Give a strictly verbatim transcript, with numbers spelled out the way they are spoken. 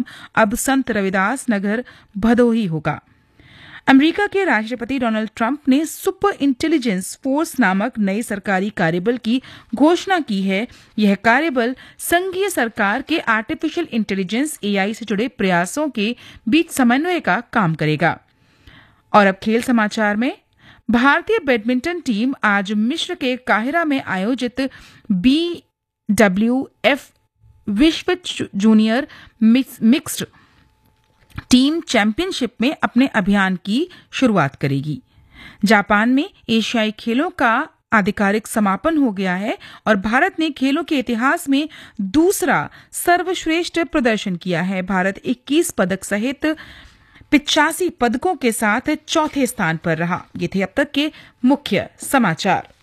अब संत रविदास नगर भदोही होगा। अमेरिका के राष्ट्रपति डोनाल्ड ट्रंप ने सुपर इंटेलिजेंस फोर्स नामक नए सरकारी कार्यबल की घोषणा की है। यह कार्यबल संघीय सरकार के आर्टिफिशियल इंटेलिजेंस एआई से जुड़े प्रयासों के बीच समन्वय का काम करेगा। और अब खेल समाचार में, भारतीय बैडमिंटन टीम आज मिस्र के काहिरा में आयोजित बी डब्ल्यू एफ विश्व जूनियर मिक्स्ड टीम चैंपियनशिप में अपने अभियान की शुरुआत करेगी। जापान में एशियाई खेलों का आधिकारिक समापन हो गया है और भारत ने खेलों के इतिहास में दूसरा सर्वश्रेष्ठ प्रदर्शन किया है। भारत इक्कीस पदक सहित पिचासी पदकों के साथ चौथे स्थान पर रहा। ये थे अब तक के मुख्य समाचार।